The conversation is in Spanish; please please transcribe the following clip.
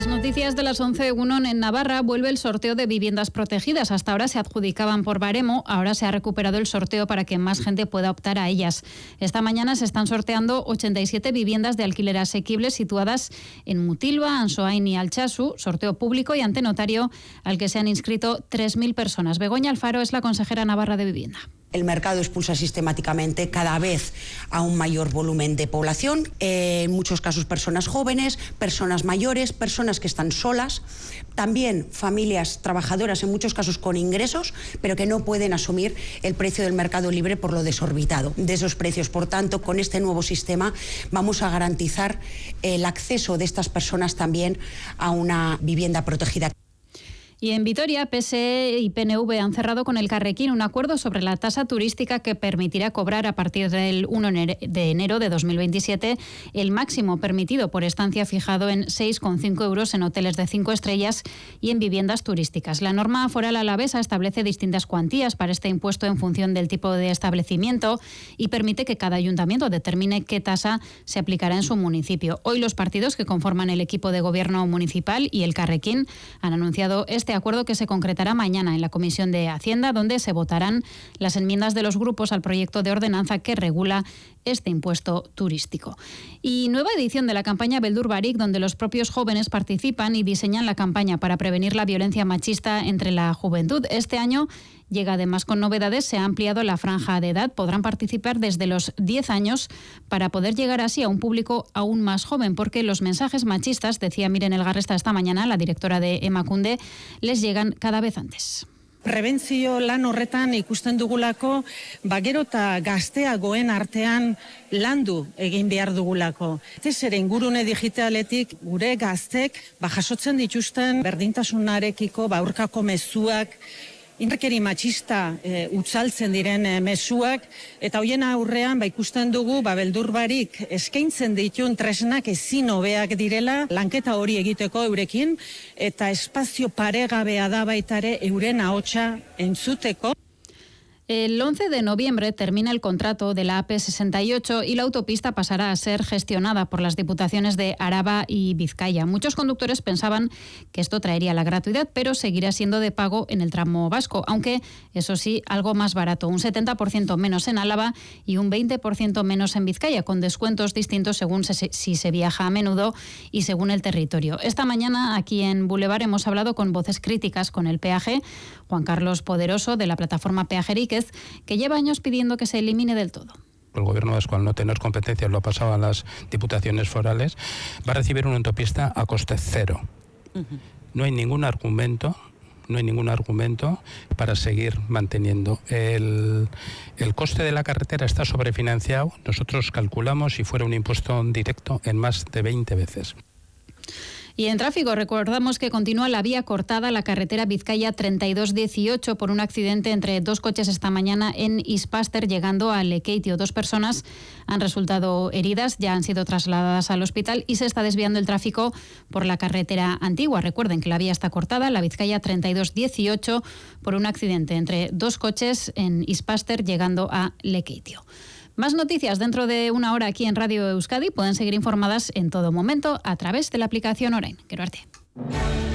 Noticias de las 11:01 en Navarra. Vuelve el sorteo de viviendas protegidas. Hasta ahora se adjudicaban por baremo, ahora se ha recuperado el sorteo para que más gente pueda optar a ellas. Esta mañana se están sorteando 87 viviendas de alquiler asequible situadas en Mutilva, Ansoain y Altsasu, sorteo público y ante notario al que se han inscrito 3.000 personas. Begoña Alfaro es la consejera navarra de Vivienda. El mercado expulsa sistemáticamente cada vez a un mayor volumen de población, en muchos casos personas jóvenes, personas mayores, personas que están solas, también familias trabajadoras, en muchos casos con ingresos, pero que no pueden asumir el precio del mercado libre por lo desorbitado de esos precios. Por tanto, con este nuevo sistema vamos a garantizar el acceso de estas personas también a una vivienda protegida. Y en Vitoria, PSE y PNV han cerrado con Elkarrekin un acuerdo sobre la tasa turística que permitirá cobrar a partir del 1 de enero de 2027 el máximo permitido por estancia fijado en 6,5 euros en hoteles de 5 estrellas y en viviendas turísticas. La norma foral alavesa establece distintas cuantías para este impuesto en función del tipo de establecimiento y permite que cada ayuntamiento determine qué tasa se aplicará en su municipio. Hoy los partidos que conforman el equipo de gobierno municipal y Elkarrekin han anunciado este acuerdo que se concretará mañana en la Comisión de Hacienda, donde se votarán las enmiendas de los grupos al proyecto de ordenanza que regula este impuesto turístico. Y nueva edición de la campaña Beldur Barik, donde los propios jóvenes participan y diseñan la campaña para prevenir la violencia machista entre la juventud. Este año llega además con novedades, se ha ampliado la franja de edad, podrán participar desde los 10 años para poder llegar así a un público aún más joven, porque los mensajes machistas, decía Miren Elgarresta esta mañana, la directora de Emakunde, les llegan cada vez antes. Prebentzio lan horretan ikusten dugulako, gero eta gazteagoen artean landu egin behar dugulako. Zer ingurune digitaletik gure gaztek jasotzen dituzten berdintasunarekiko aurkako mezuak, indarkeri matxista utzaltzen diren mezuak, eta hoien aurrean ikusten dugu Beldur Barik eskaintzen dituen tresnak ezin hobeak direla lanketa hori egiteko eurekin, eta espazio paregabea da baita ere euren ahotsa entzuteko. El 11 de noviembre termina el contrato de la AP68 y la autopista pasará a ser gestionada por las diputaciones de Araba y Vizcaya. Muchos conductores pensaban que esto traería la gratuidad, pero seguirá siendo de pago en el tramo vasco, aunque, eso sí, algo más barato, un 70% menos en Álava y un 20% menos en Vizcaya, con descuentos distintos según si se viaja a menudo y según el territorio. Esta mañana, aquí en Boulevard, hemos hablado con voces críticas con el peaje. Juan Carlos Poderoso, de la plataforma Peajeriques, que lleva años pidiendo que se elimine del todo. El gobierno vasco, al no tener competencias, lo ha pasado a las diputaciones forales, va a recibir una autopista a coste cero. No hay ningún argumento para seguir manteniendo. El coste de la carretera está sobrefinanciado. Nosotros calculamos, si fuera un impuesto directo, en más de 20 veces. Y en tráfico, recordamos que continúa la vía cortada, la carretera Vizcaya 3218, por un accidente entre dos coches esta mañana en Ispaster, llegando a Lekeitio. 2 personas han resultado heridas, ya han sido trasladadas al hospital y se está desviando el tráfico por la carretera antigua. Recuerden que la vía está cortada, la Vizcaya 3218, por un accidente entre dos coches en Ispaster, llegando a Lekeitio. Más noticias dentro de una hora aquí en Radio Euskadi. Pueden seguir informadas en todo momento a través de la aplicación Orain. Gero arte.